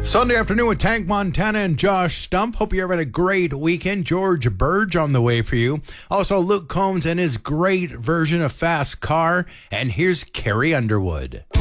Sunday afternoon with Tank Montana and Josh Stump. Hope you're having a great weekend. George Burge on the way for you. Also, Luke Combs and his great version of Fast Car. And here's Carrie Underwood.